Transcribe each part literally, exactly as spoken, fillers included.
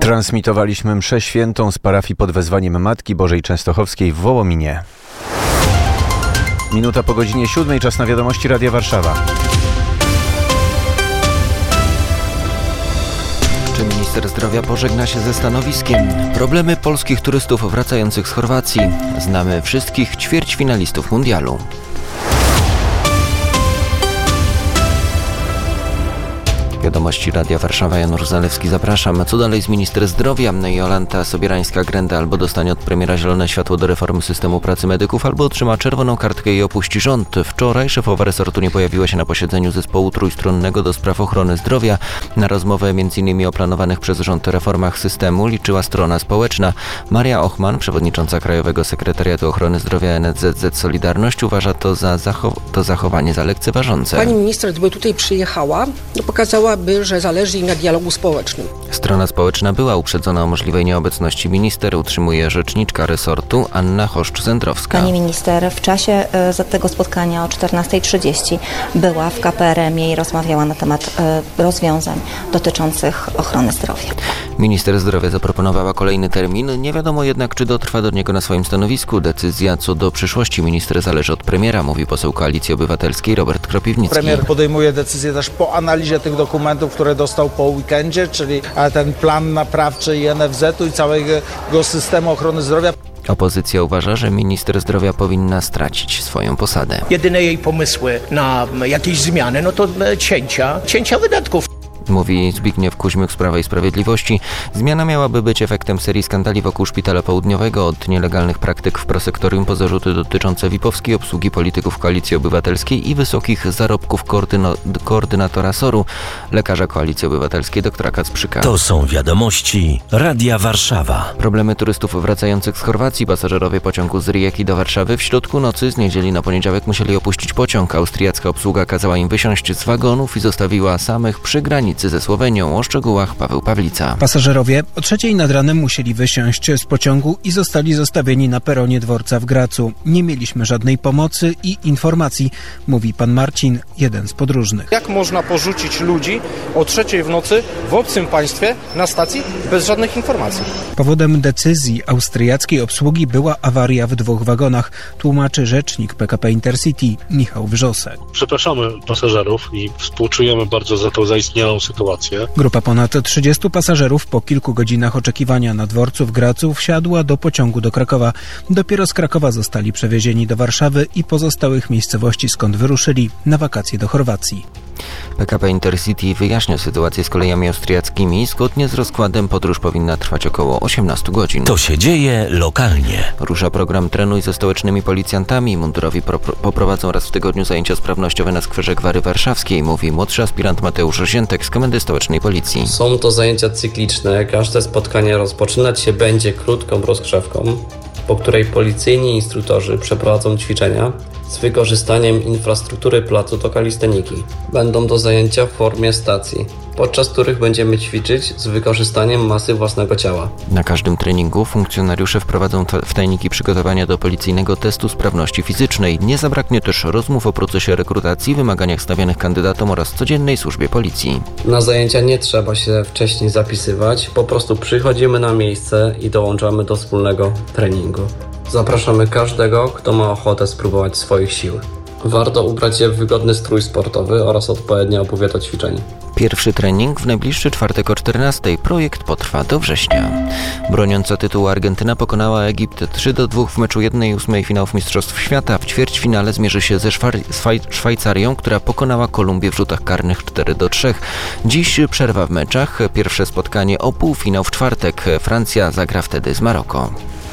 Transmitowaliśmy mszę świętą z parafii pod wezwaniem Matki Bożej Częstochowskiej w Wołominie. Minuta po godzinie siódmej, czas na wiadomości Radia Warszawa. Czy minister zdrowia pożegna się ze stanowiskiem? Problemy polskich turystów wracających z Chorwacji. Znamy wszystkich ćwierćfinalistów mundialu. Wiadomości Radia Warszawa, Janusz Zalewski, zapraszam. Co dalej z minister zdrowia? Jolanta Sobierańska-Grenda albo dostanie od premiera zielone światło do reformy systemu pracy medyków, albo otrzyma czerwoną kartkę i opuści rząd. Wczoraj szefowa resortu nie pojawiła się na posiedzeniu zespołu trójstronnego do spraw ochrony zdrowia. Na rozmowę m.in. o planowanych przez rząd reformach systemu liczyła strona społeczna. Maria Ochman, przewodnicząca Krajowego Sekretariatu Ochrony Zdrowia N S Z Z Solidarność, uważa to za zachow- to zachowanie za lekceważące. Pani minister, gdyby tutaj przyjechała, to pokazała, by, że zależy im na dialogu społecznym. Strona społeczna była uprzedzona o możliwej nieobecności minister, utrzymuje rzeczniczka resortu Anna Choszcz-Zędrowska. Pani minister w czasie y, tego spotkania o czternasta trzydzieści była w K P R M ie i rozmawiała na temat y, rozwiązań dotyczących ochrony zdrowia. Minister zdrowia zaproponowała kolejny termin, nie wiadomo jednak, czy dotrwa do niego na swoim stanowisku. Decyzja co do przyszłości minister zależy od premiera, mówi poseł Koalicji Obywatelskiej Robert Kropiwnicki. Premier podejmuje decyzję też po analizie tych dokumentów, które dostał po weekendzie, czyli ten plan naprawczy i N F Z u i całego systemu ochrony zdrowia. Opozycja uważa, że minister zdrowia powinna stracić swoją posadę. Jedyne jej pomysły na jakieś zmiany, no to cięcia, cięcia wydatków. Mówi Zbigniew Kuźmiuk z Prawa i Sprawiedliwości. Zmiana miałaby być efektem serii skandali wokół Szpitala Południowego, od nielegalnych praktyk w prosektorium po zarzuty dotyczące V I P-owskiej obsługi polityków Koalicji Obywatelskiej i wysokich zarobków koordyno- koordynatora S O R-u, lekarza Koalicji Obywatelskiej doktora Kacprzyka. To są wiadomości Radia Warszawa. Problemy turystów wracających z Chorwacji. Pasażerowie pociągu z Rijeki do Warszawy w środku nocy z niedzieli na poniedziałek musieli opuścić pociąg. Austriacka obsługa kazała im wysiąść z wagonów i zostawiła samych przy granicy ze Słowenią. O szczegółach Paweł Pawlica. Pasażerowie o trzeciej nad ranem musieli wysiąść z pociągu i zostali zostawieni na peronie dworca w Gracu. Nie mieliśmy żadnej pomocy i informacji, mówi pan Marcin, jeden z podróżnych. Jak można porzucić ludzi o trzeciej w nocy w obcym państwie na stacji bez żadnych informacji? Powodem decyzji austriackiej obsługi była awaria w dwóch wagonach, tłumaczy rzecznik P K P Intercity Michał Wrzosek. Przepraszamy pasażerów i współczujemy bardzo za tą zaistniałą sytuację. Grupa ponad trzydziestu pasażerów po kilku godzinach oczekiwania na dworcu w Gracu wsiadła do pociągu do Krakowa. Dopiero z Krakowa zostali przewiezieni do Warszawy i pozostałych miejscowości, skąd wyruszyli na wakacje do Chorwacji. P K P Intercity wyjaśnia sytuację z kolejami austriackimi. Zgodnie z rozkładem podróż powinna trwać około osiemnaście godzin. To się dzieje lokalnie. Rusza program Trenuj ze stołecznymi policjantami. Mundurowi pro- poprowadzą raz w tygodniu zajęcia sprawnościowe na skwerze Gwary Warszawskiej, mówi młodszy aspirant Mateusz Ziętek z Komendy Stołecznej Policji. Są to zajęcia cykliczne. Każde spotkanie rozpoczynać się będzie krótką rozgrzewką, po której policyjni instruktorzy przeprowadzą ćwiczenia z wykorzystaniem infrastruktury placu do kalisteniki. Będą to zajęcia w formie stacji, podczas których będziemy ćwiczyć z wykorzystaniem masy własnego ciała. Na każdym treningu funkcjonariusze wprowadzą w tajniki przygotowania do policyjnego testu sprawności fizycznej. Nie zabraknie też rozmów o procesie rekrutacji, wymaganiach stawianych kandydatom oraz codziennej służbie policji. Na zajęcia nie trzeba się wcześniej zapisywać, po prostu przychodzimy na miejsce i dołączamy do wspólnego treningu. Zapraszamy każdego, kto ma ochotę spróbować swoich sił. Warto ubrać się w wygodny strój sportowy oraz odpowiednie obuwie do ćwiczeń. Pierwszy trening w najbliższy czwartek o czternastej. Projekt potrwa do września. Broniąca tytułu Argentyna pokonała Egipt trzy do dwóch w meczu jednej ósmej finałów Mistrzostw Świata. W ćwierćfinale zmierzy się ze Szwar- Szwaj- Szwajcarią, która pokonała Kolumbię w rzutach karnych cztery do trzech. Dziś przerwa w meczach. Pierwsze spotkanie o półfinał w czwartek. Francja zagra wtedy z Maroko.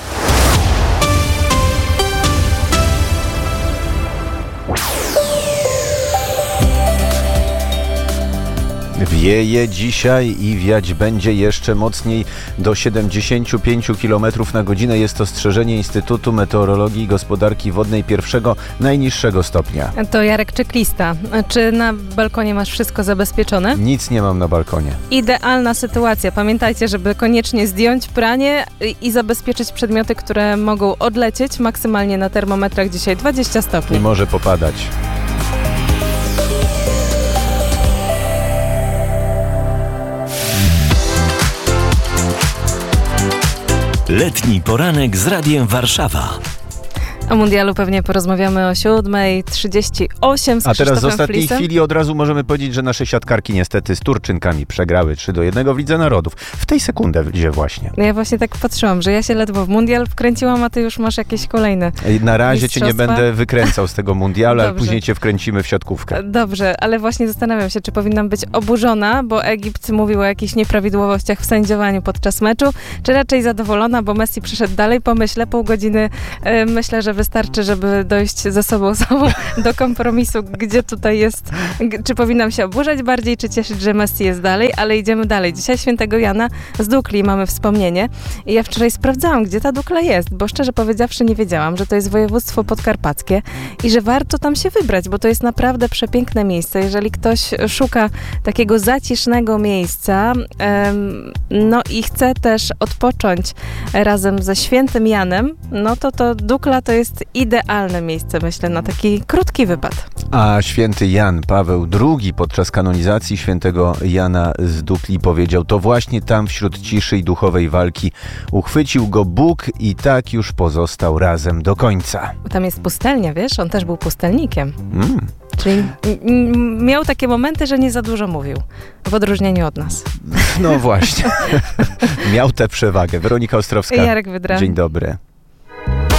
Wieje dzisiaj i wiać będzie jeszcze mocniej do siedemdziesiąt pięć kilometrów na godzinę. Jest ostrzeżenie Instytutu Meteorologii i Gospodarki Wodnej pierwszego, najniższego stopnia. To Jarek Czeklista. Czy na balkonie masz wszystko zabezpieczone? Nic nie mam na balkonie. Idealna sytuacja. Pamiętajcie, żeby koniecznie zdjąć pranie i zabezpieczyć przedmioty, które mogą odlecieć. Maksymalnie na termometrach dzisiaj dwadzieścia stopni. I może popadać. Letni poranek z Radiem Warszawa. O mundialu pewnie porozmawiamy o siódmej trzydzieści osiem z A teraz z ostatniej Flisem. chwili od razu możemy powiedzieć, że nasze siatkarki niestety z Turczynkami przegrały trzy do jednego w Lidze Narodów. W tej sekundzie właśnie. Ja właśnie tak patrzyłam, że ja się ledwo w mundial wkręciłam, a ty już masz jakieś kolejne Na razie cię nie mistrzostwa. będę wykręcał z tego mundialu, ale Dobrze. później cię wkręcimy w siatkówkę. Dobrze, ale właśnie zastanawiam się, czy powinnam być oburzona, bo Egipt mówił o jakichś nieprawidłowościach w sędziowaniu podczas meczu, czy raczej zadowolona, bo Messi przyszedł dalej. Pomyślę, pół godziny y, myślę, że wystarczy, żeby dojść ze sobą samą do kompromisu, gdzie tutaj jest, g- czy powinnam się oburzać bardziej, czy cieszyć, że Messi jest dalej, ale idziemy dalej. Dzisiaj świętego Jana z Dukli mamy wspomnienie i ja wczoraj sprawdzałam, gdzie ta Dukla jest, bo szczerze powiedziawszy nie wiedziałam, że to jest województwo podkarpackie i że warto tam się wybrać, bo to jest naprawdę przepiękne miejsce. Jeżeli ktoś szuka takiego zacisznego miejsca em, no i chce też odpocząć razem ze świętym Janem, no to to Dukla to jest idealne miejsce, myślę, na taki krótki wypad. A święty Jan Paweł drugi podczas kanonizacji świętego Jana z Dukli powiedział: to właśnie tam wśród ciszy i duchowej walki uchwycił go Bóg i tak już pozostał razem do końca. Tam jest pustelnia, wiesz? On też był pustelnikiem. Mm. Czyli m- m- miał takie momenty, że nie za dużo mówił, w odróżnieniu od nas. No właśnie. Miał tę przewagę. Weronika Ostrowska. Jarek Wydra. Dzień dobry.